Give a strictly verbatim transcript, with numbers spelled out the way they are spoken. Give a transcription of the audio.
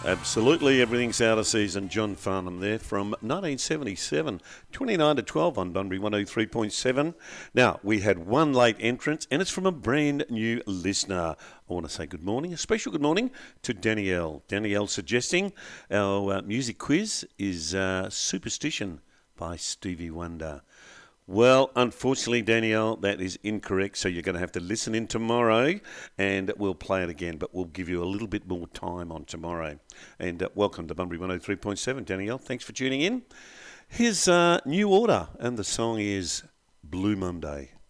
Absolutely, everything's out of season. John Farnham there from nineteen seventy-seven, twenty-nine to twelve on Bunbury one oh three point seven. Now, we had one late entrance, and it's from a brand new listener. I want to say good morning, a special good morning to Danielle. Danielle suggesting our uh, music quiz is uh, Superstition by Stevie Wonder. Well, unfortunately, Danielle, that is incorrect, so you're going to have to listen in tomorrow and we'll play it again, but we'll give you a little bit more time on tomorrow. And uh, welcome to Bunbury one oh three point seven, Danielle. Thanks for tuning in. Here's uh, New Order, and the song is Blue Monday.